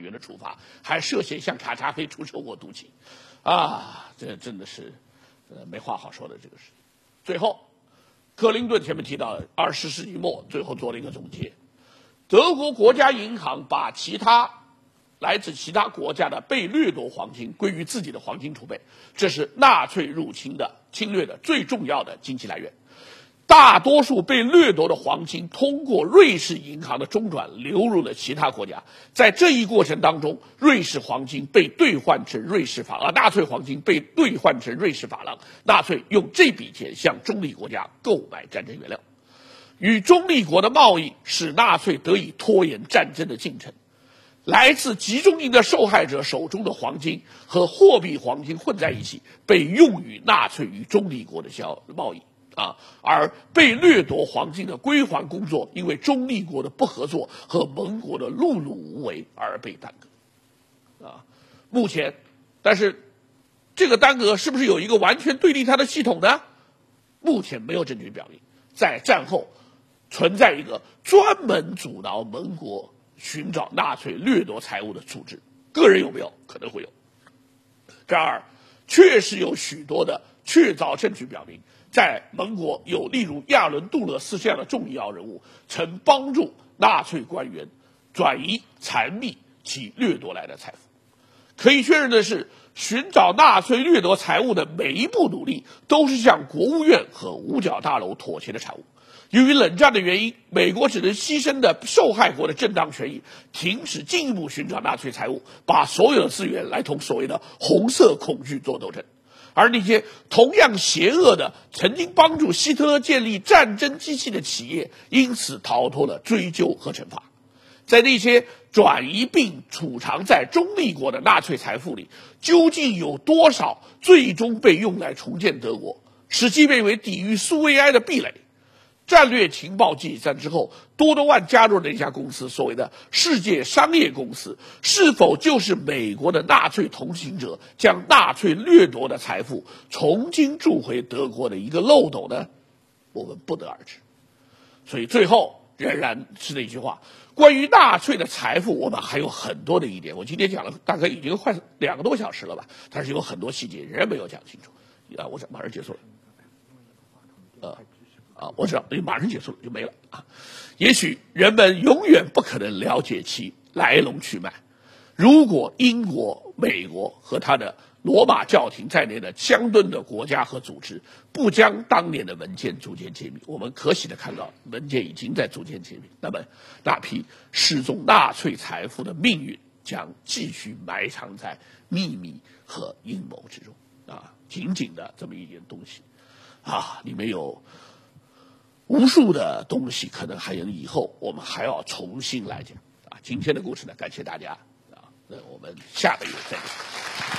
员的处罚，还涉嫌向卡扎菲出售过毒气，啊，这真的是，没话好说的这个事。最后，克林顿前面提到的20世纪末，最后做了一个总结，德国国家银行把来自其他国家的被掠夺黄金归于自己的黄金储备，这是纳粹入侵的侵略的最重要的经济来源。大多数被掠夺的黄金通过瑞士银行的中转流入了其他国家，在这一过程当中，瑞士黄金被兑换成瑞士法郎，纳粹黄金被兑换成瑞士法郎，纳粹用这笔钱向中立国家购买战争原料。与中立国的贸易使纳粹得以拖延战争的进程。来自集中营的受害者手中的黄金和货币黄金混在一起，被用于纳粹与中立国的贸易。而被掠夺黄金的归还工作，因为中立国的不合作和盟国的碌碌无为而被耽搁。目前，但是这个耽搁是不是有一个完全对立它的系统呢？目前没有证据表明，在战后存在一个专门阻挠盟国寻找纳粹掠夺财物的组织。个人有没有？可能会有。然而，确实有许多的确凿证据表明，在盟国有例如亚伦·杜勒斯这样的重要人物，曾帮助纳粹官员转移残密其掠夺来的财富。可以确认的是，寻找纳粹掠夺财物的每一步努力，都是向国务院和五角大楼妥协的产物。由于冷战的原因，美国只能牺牲的受害国的正当权益，停止进一步寻找纳粹财物，把所有的资源来同所谓的红色恐惧做斗争。而那些同样邪恶的曾经帮助希特勒建立战争机器的企业，因此逃脱了追究和惩罚。在那些转移并储藏在中立国的纳粹财富里，究竟有多少最终被用来重建德国，使其变为抵御苏维埃的壁垒？战略情报激战之后，多多万加入了一家公司，所谓的世界商业公司，是否就是美国的纳粹同行者将纳粹掠夺的财富重新铸回德国的一个漏斗呢？我们不得而知。所以最后仍然是那句话，关于纳粹的财富，我们还有很多的疑点。我今天讲了大概已经快2个多小时了吧，但是有很多细节仍然没有讲清楚。我马上结束了。我知道，马上结束了就没了啊。也许人们永远不可能了解其来龙去脉。如果英国、美国和他的罗马教廷在内的相对的国家和组织不将当年的文件逐渐揭秘，我们可喜的看到文件已经在逐渐揭秘，那么那批失踪纳粹财富的命运将继续埋藏在秘密和阴谋之中紧紧的这么一点东西里面有无数的东西，可能还有以后我们还要重新来讲今天的故事呢，感谢大家那我们下个月再见。